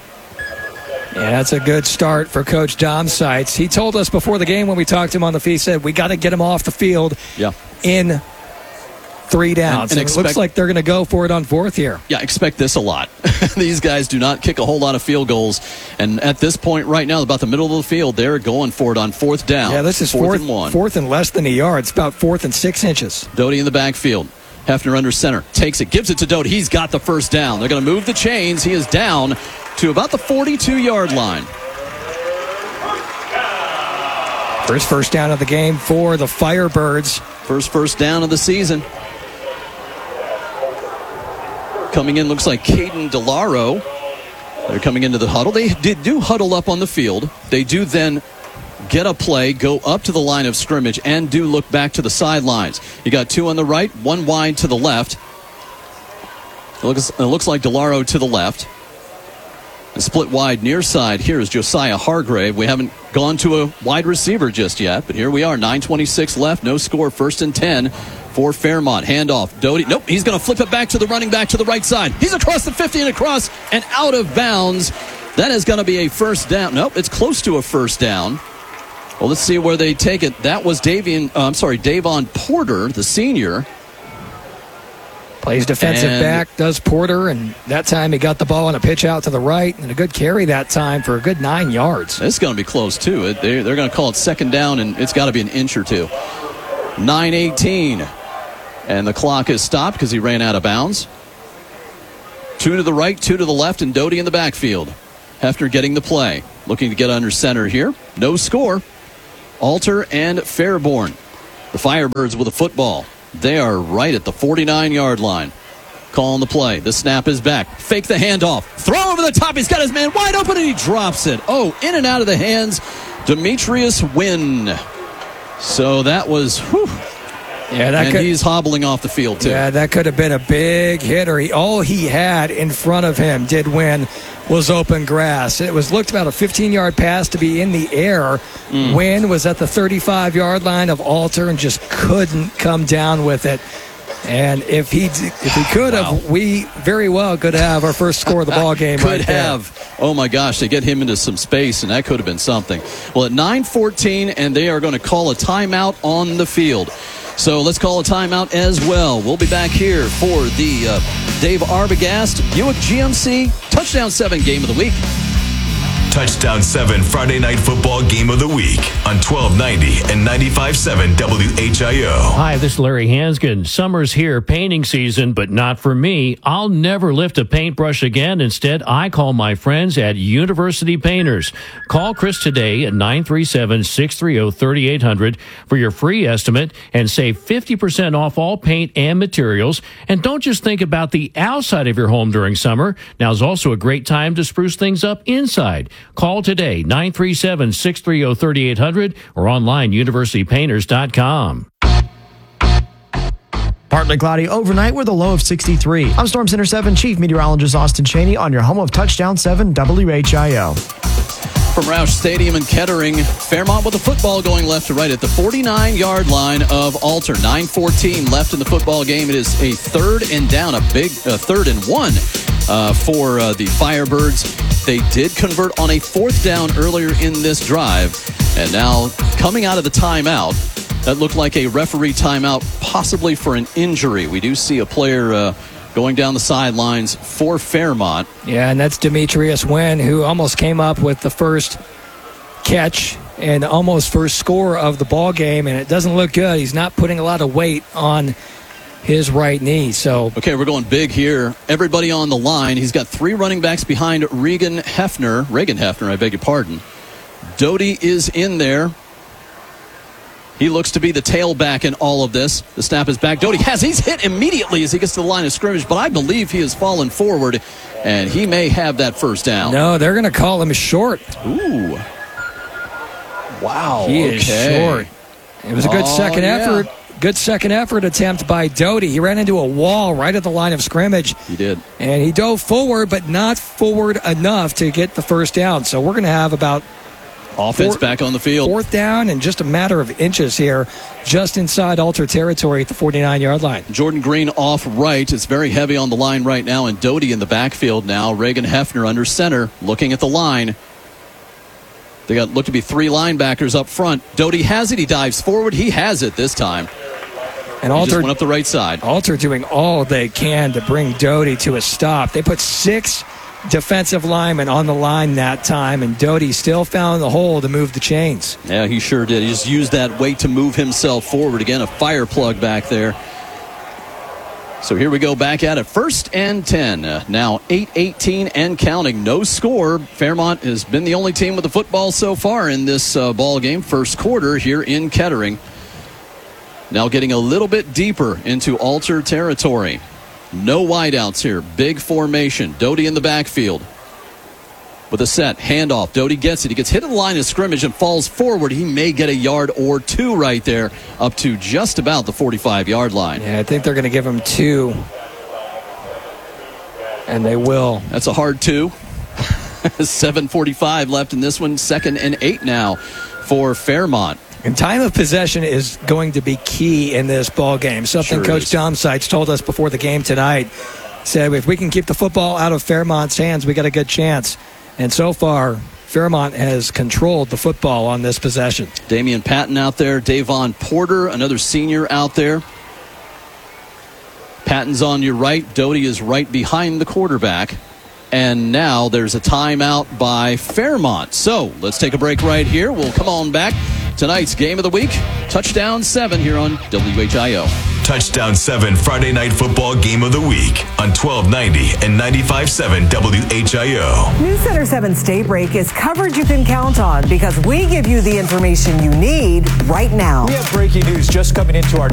Yeah, that's a good start for Coach Dom Seitz. He told us before the game when we talked to him on the field, he said, we got to get him off the field in 3 downs. And it looks like they're going to go for it on 4th here. Yeah, expect this a lot. These guys do not kick a whole lot of field goals. And at this point right now, about the middle of the field, they're going for it on 4th down. Yeah, this is 4th and 1. 4th and less than a yard. It's about 4th and 6 inches. Doty in the backfield. Hefner under center. Takes it. Gives it to Doty. He's got the 1st down. They're going to move the chains. He is down to about the 42-yard line. First 1st down of the game for the Firebirds. First 1st down of the season. Coming in looks like Caden DeLaro. They're coming into the huddle. They do huddle up on the field. They do then get a play, go up to the line of scrimmage, and do look back to the sidelines. You got 2 on the right, 1 wide to the left. It looks like DeLaro to the left. And split wide near side here is Josiah Hargrave. We haven't gone to a wide receiver just yet, but here we are. 9:26 left, no score, 1st and 10 for Fairmont. Handoff. Doty. Nope, he's going to flip it back to the running back to the right side. He's across the 50 and across and out of bounds. That is going to be a first down. Nope, it's close to a first down. Well, let's see where they take it. That was Davon Porter, the senior. Plays defensive back, does Porter, and that time he got the ball on a pitch out to the right, and a good carry that time for a good 9 yards. It's going to be close, too. They're going to call it second down, and it's got to be an inch or two. 9:18, and the clock is stopped because he ran out of bounds. 2 to the right, 2 to the left, and Doty in the backfield. Hefner getting the play, looking to get under center here. No score. Alter and Fairborn. The Firebirds with a football. They are right at the 49-yard line. Calling the play. The snap is back. Fake the handoff. Throw over the top. He's got his man wide open, and he drops it. Oh, in and out of the hands. Demetrius Wynn. So that was, whew. Yeah, he's hobbling off the field, too. Yeah, that could have been a big hitter. All he had in front of him, did Wynn, was open grass. It looked about a 15-yard pass to be in the air. Wynn was at the 35-yard line of Alter and just couldn't come down with it. And if he could have, we very well could have our first score of the ball game. Could have. Oh, my gosh, they get him into some space, and that could have been something. Well, at 9:14, and they are going to call a timeout on the field. So let's call a timeout as well. We'll be back here for the Dave Arbogast Buick GMC Touchdown 7 Game of the Week. Touchdown 7 Friday Night Football Game of the Week on 1290 and 95.7 WHIO. Hi, this is Larry Hanskin. Summer's here, painting season, but not for me. I'll never lift a paintbrush again. Instead, I call my friends at University Painters. Call Chris today at 937-630-3800 for your free estimate and save 50% off all paint and materials. And don't just think about the outside of your home during summer. Now's also a great time to spruce things up inside. Call today, 937-630-3800 or online, universitypainters.com. Partly cloudy overnight with a low of 63. I'm Storm Center 7 Chief Meteorologist Austin Cheney on your home of Touchdown 7 WHIO. From Roush Stadium in Kettering, Fairmont with the football going left to right at the 49-yard line of Alter. 9:14 left in the football game. It is a third and down, a big 3rd and 1 for the Firebirds. They did convert on a 4th down earlier in this drive. And now coming out of the timeout, that looked like a referee timeout, possibly for an injury. We do see a player going down the sidelines for Fairmont. Yeah, and that's Demetrius Wynn, who almost came up with the first catch and almost first score of the ball game, and it doesn't look good. He's not putting a lot of weight on his right knee. So okay, we're going big here. Everybody on the line. He's got 3 running backs behind Reagan Hefner, I beg your pardon. Doty is in there. He looks to be the tailback in all of this. The snap is back. Doty he's hit immediately as he gets to the line of scrimmage, but I believe he has fallen forward, and he may have that first down. No, they're going to call him short. Ooh. Wow. He is short. It was a good second effort. Good second effort attempt by Doty. He ran into a wall right at the line of scrimmage. He did. And he dove forward, but not forward enough to get the first down. So we're going to have about offense back on the field. 4th down and just a matter of inches here, just inside Alter territory at the 49-yard line. Jordan Green off right. It's very heavy on the line right now, and Doty in the backfield now. Reagan Hefner under center, looking at the line. They look to be 3 linebackers up front. Doty has it. He dives forward. He has it this time. And Alter just went up the right side. Alter doing all they can to bring Doty to a stop. They put 6 defensive linemen on the line that time, and Doty still found the hole to move the chains. Yeah, he sure did. He just used that weight to move himself forward. Again, a fire plug back there. So here we go back at it. 1st and 10. Now 8:18 and counting. No score. Fairmont has been the only team with the football so far in this ball game. First quarter here in Kettering. Now getting a little bit deeper into Alter territory. No wideouts here. Big formation. Doty in the backfield. With a set. Handoff. Doty gets it. He gets hit at the line of scrimmage and falls forward. He may get a yard or 2 right there up to just about the 45-yard line. Yeah, I think they're going to give him 2. And they will. That's a hard 2. 7:45 left in this one. 2nd and 8 now for Fairmont. And time of possession is going to be key in this ball game. Something Coach Dom Seitz told us before the game tonight. Said if we can keep the football out of Fairmont's hands, we got a good chance. And so far, Fairmont has controlled the football on this possession. Damian Patton out there. Davon Porter, another senior out there. Patton's on your right. Doty is right behind the quarterback. And now there's a timeout by Fairmont. So let's take a break right here. We'll come on back. Tonight's game of the week, Touchdown 7 here on WHIO. Touchdown 7 Friday Night Football Game of the Week on 1290 and 95.7 WHIO. News Center 7's Daybreak is coverage you can count on because we give you the information you need right now. We have breaking news just coming into our